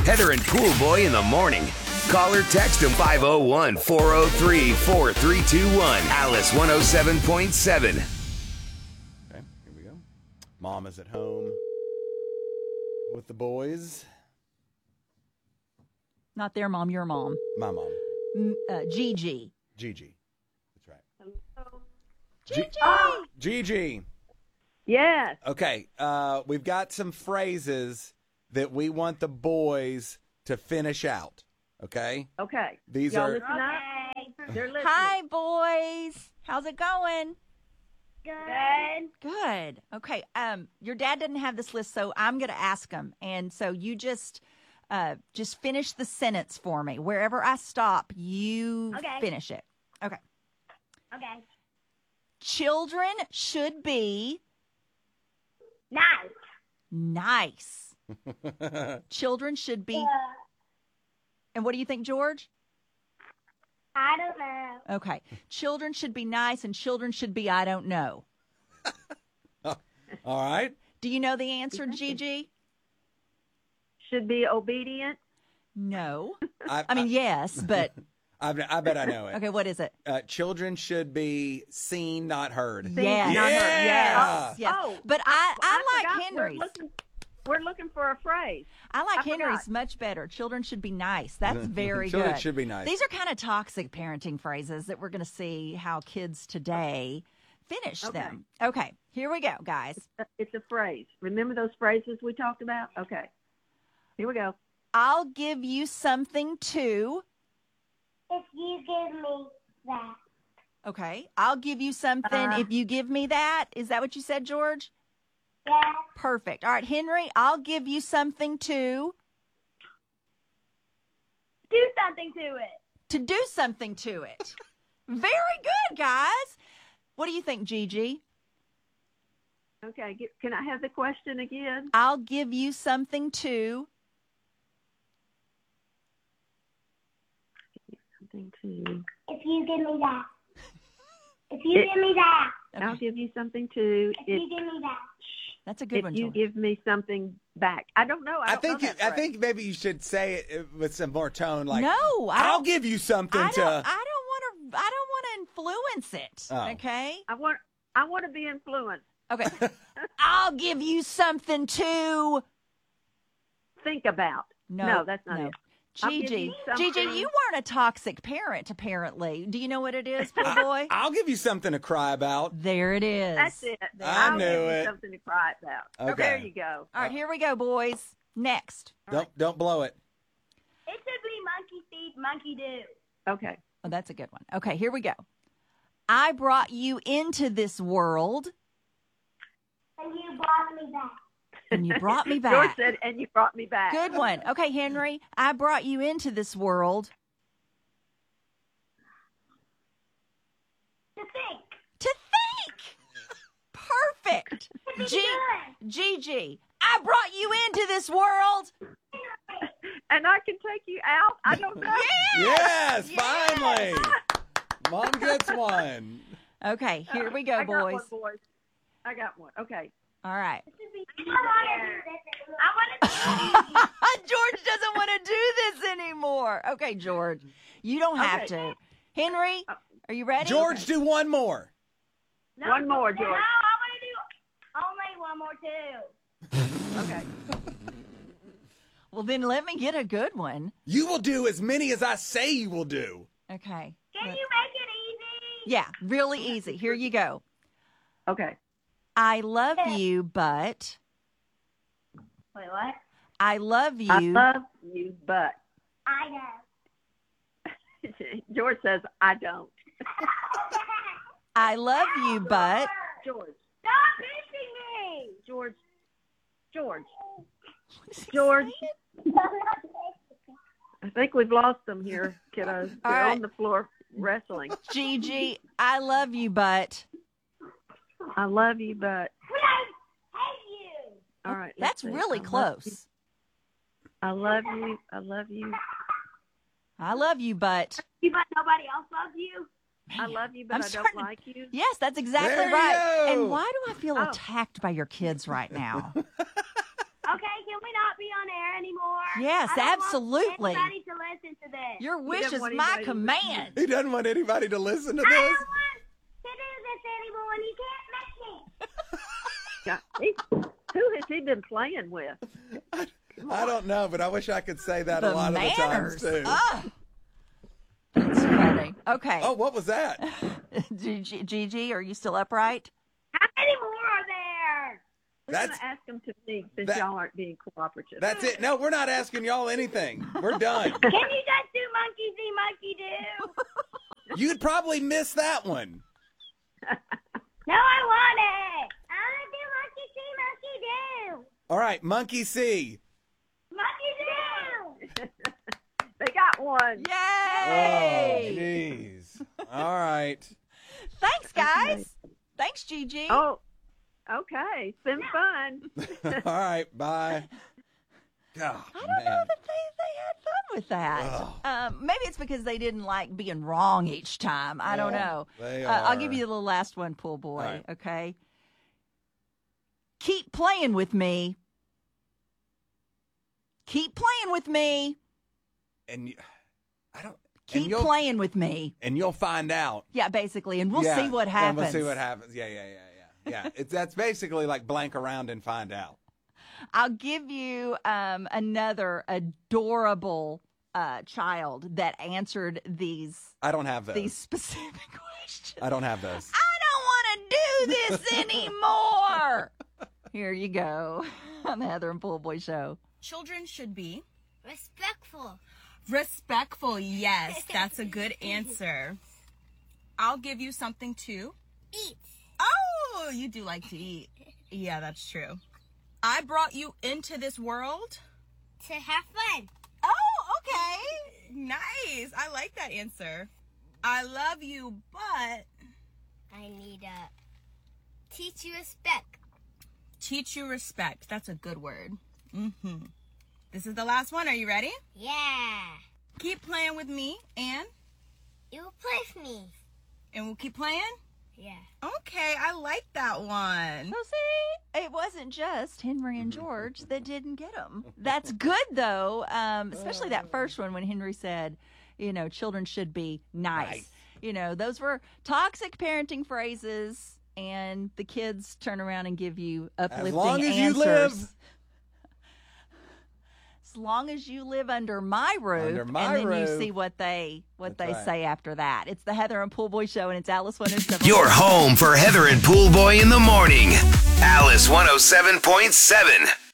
Heather and Cool Boy in the morning. Call or text them 501-403-4321. Alice 107.7. Okay, here we go. Mom is at home with the boys. Not their mom, your mom. My mom. Gigi. Gigi. That's right. Hello. Gigi! Gigi. Yes. Okay, we've got some phrases that we want the boys to finish out. Okay? Okay. These Y'all are listen up. They're listening. Hi, boys. How's it going? Good. Good. Okay. Your dad didn't have this list, so I'm going to ask him. And so you just finish the sentence for me. Wherever I stop, you finish it. Okay. Okay. Children should be Nice. Children should be. And what do you think, George? I don't know. Okay. Children should be nice and children should be I don't know. all right. Do you know the answer, Gigi? Should be obedient. No. I mean, yes, but. I bet I know it. Okay, what is it? Children should be seen, not heard. Yeah. Not heard. Yes. Yes. Oh, But I like forgot. Henry's. We're looking for a phrase. I like I Henry's forgot. much better. Children should be nice. That's very Children good. should be nice. These are kind of toxic parenting phrases that we're going to see how kids today finish them. Okay, here we go, guys. It's a phrase. Remember those phrases we talked about? Okay. Here we go. I'll give you something to. If you give me that. Okay, I'll give you something if you give me that. Is that what you said, George? Yeah. Perfect. All right, Henry, I'll give you something to Do something to it. do something to it. Very good, guys. What do you think, Gigi? Okay. Can I have the question again? I'll give you something to. Something to. If you give me that. If you give me that. Okay. I'll give you something to. If you give me that. That's a good If one, you George. give me something back. I don't know. I think maybe you should say it with some more tone, like No, I'll give you something I to. don't want to influence it. Oh. Okay. I want to be influenced. Okay. I'll give you something to. Think about. No, that's not no. it. I'll give Gigi, you something- Gigi, you weren't a toxic parent, apparently. Do you know what it is, poor boy? I'll give you something to cry about. There it is. That's it. I I'll knew give you it. something to cry about. Okay. There you go. All right, here we go, boys. Next. Don't blow it. It should be monkey see, monkey do. Okay. Oh, that's a good one. Okay, here we go. I brought you into this world, And you brought me back. and you brought me George back. said, and you brought me back. Good one. Okay, Henry, I brought you into this world To think. to think. Perfect. Gigi, I brought you into this world. And I can take you out? I don't know. Yes, finally. Mom gets one. Okay, here we go, I got boys. one, boys. I got one. Okay. All right. I want to do this. George doesn't want to do this anymore. Okay, George, you don't have Okay. to. Henry, are you ready? George, do one more. No, One more, No, George. I want to do only one more too. Okay. Well, then let me get a good one. You will do as many as I say you will do. Okay. Can you make it easy? Yeah, really easy. Here you go. Okay. I love you, but Wait, what? I love you. I love you, but I know. George says, I don't. I love you, but George. Stop missing me. George. I think we've lost them here, kiddos. All They're right. on the floor wrestling. Gigi, I love you, but I love you, but I hate you. all right. that's let's see. really I love close. you. I love you. I love you. I love you, but You but nobody else loves you. I love you, but I'm I don't starting- like you. yes, that's exactly There you right. go. And why do I feel Oh. attacked by your kids right now? Okay, can we not be on air anymore? Yes, I don't absolutely. Want anybody to listen to this. Your wish doesn't is want my anybody to command. He doesn't want anybody to listen to I this. don't want to do this anymore, and you can't make me. Yeah, who has he been playing with? I don't know, but I wish I could say that a The lot manners. of the times too. Oh, that's funny. Okay. Oh, what was that? Gigi, are you still upright? How many more are there? We're That's- going to ask them to me since that- y'all aren't being cooperative. That's it. No, we're not asking y'all anything. We're done. Can you just do monkey see, monkey do? You'd probably miss that one. No, I want it. I want to do monkey see, monkey do. All right, Monkey See. Monkey do. They got one. Oh, Yay! jeez. All right. Thanks, guys. Thanks, Gigi. Oh, okay. It's been fun. All right, bye. Oh, I don't know that they had fun with that. Maybe it's because they didn't like being wrong each time. I don't know. They I'll give are. you the last one, pool boy. All right. Okay. Keep playing with me. Keep playing with me. And I don't. Keep playing with me. And you'll find out. Yeah, basically, and we'll Yeah, see what happens. And we'll see what happens. Yeah. That's basically like blank around and find out. I'll give you another adorable child that answered these I don't have those. specific questions. I don't have those. I don't want to do this anymore. Here you go on the Heather and Pool Boy Show. Children should be Respectful. respectful. Yes, that's a good answer. I'll give you something to Eat. Oh, you do like to eat. Yeah, that's true. I brought you into this world. To have fun. Oh, okay. Nice. I like that answer. I love you, but I need to teach you respect. teach you respect. That's a good word. This is the last one. Are you ready? Yeah. Keep playing with me, and You play with me. we'll keep playing? Yeah. Okay, I like that one. So see, it wasn't just Henry and George that didn't get them. That's good though, especially that first one when Henry said, children should be nice. Those were toxic parenting phrases, and the kids turn around and give you uplifting As long as answers. you live. As long as you live under my roof, Under my and then you roof. see what they That's right. say after that. It's the Heather and Pool Boy Show, and it's Alice 107. Your home for Heather and Pool Boy in the morning. Alice 107.7.